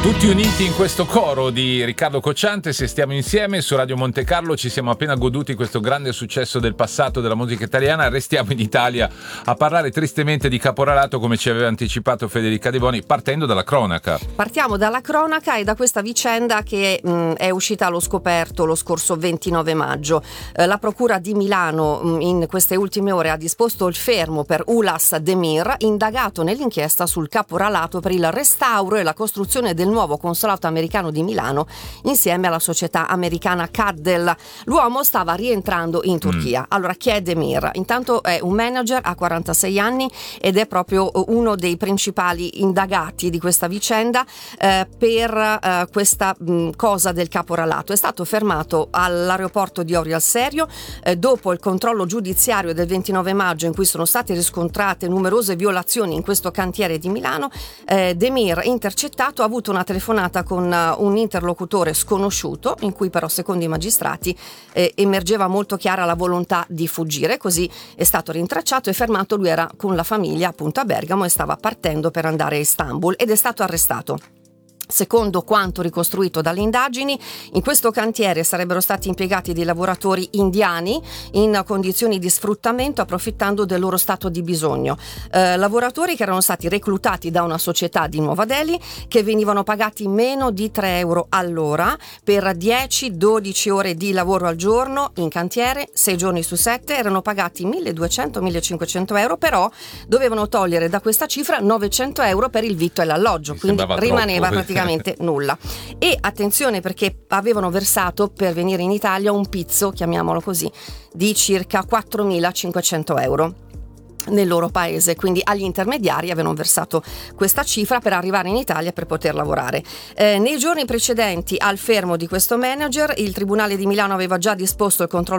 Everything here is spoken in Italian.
Tutti uniti in questo coro di Riccardo Cocciante, se stiamo insieme su Radio Monte Carlo. Ci siamo appena goduti questo grande successo del passato della musica italiana. Restiamo in Italia a parlare tristemente di caporalato, come ci aveva anticipato Federica De Boni, partendo dalla cronaca. Partiamo dalla cronaca e da questa vicenda che è uscita allo scoperto lo scorso 29 maggio. La Procura di Milano in queste ultime ore ha disposto il fermo per Ulas Demir, indagato nell'inchiesta sul caporalato per il restauro e la costruzione del nuovo consolato americano di Milano insieme alla società americana Caddel. L'uomo stava rientrando in Turchia. Allora, chi è Demir? Intanto è un manager, ha 46 anni ed è proprio uno dei principali indagati di questa vicenda per questa cosa del caporalato. È stato fermato all'aeroporto di Orio al Serio dopo il controllo giudiziario del 29 maggio in cui sono state riscontrate numerose violazioni in questo cantiere di Milano. Demir, intercettato, ha avuto una telefonata con un interlocutore sconosciuto in cui però, secondo i magistrati, emergeva molto chiara la volontà di fuggire. Così è stato rintracciato e fermato. Lui era con la famiglia appunto a Bergamo e stava partendo per andare a Istanbul ed è stato arrestato. Secondo quanto ricostruito dalle indagini, in questo cantiere sarebbero stati impiegati dei lavoratori indiani in condizioni di sfruttamento, approfittando del loro stato di bisogno. Lavoratori che erano stati reclutati da una società di Nuova Delhi, che venivano pagati meno di 3 euro all'ora per 10-12 ore di lavoro al giorno in cantiere, 6 giorni su 7, erano pagati 1.200-1.500 euro, però dovevano togliere da questa cifra 900 euro per il vitto e l'alloggio, quindi rimaneva praticamente nulla. E attenzione, perché avevano versato per venire in Italia un pizzo, chiamiamolo così, di circa 4.500 euro nel loro paese, quindi agli intermediari avevano versato questa cifra per arrivare in Italia per poter lavorare. Nei giorni precedenti al fermo di questo manager, il Tribunale di Milano aveva già disposto il controllo